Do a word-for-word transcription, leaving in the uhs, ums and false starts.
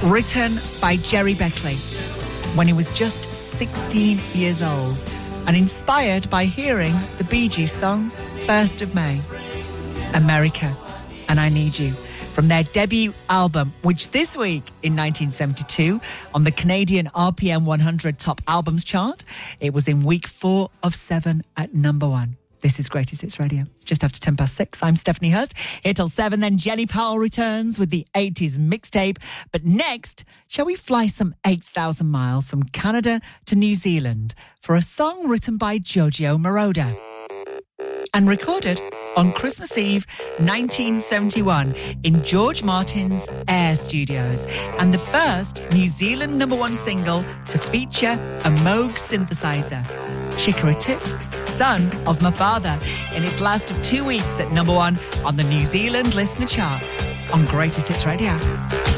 written by Jerry Beckley when he was just sixteen years old and inspired by hearing the Bee Gees song First of May. America and I Need You, from their debut album, which this week in nineteen seventy-two, on the Canadian R P M one hundred Top Albums chart, it was in week four of seven at number one. This is Greatest Hits Radio. It's just after ten past six. I'm Stephanie Hurst. Here till seven, then Jenny Powell returns with the eighties mixtape. But next, shall we fly some eight thousand miles from Canada to New Zealand for a song written by Giorgio Moroder and recorded on Christmas Eve nineteen seventy-one in George Martin's Air Studios, and the first New Zealand number one single to feature a Moog synthesizer. Chicory Tips, Son of My Father, in its last of two weeks at number one on the New Zealand listener chart on Greatest Hits Radio.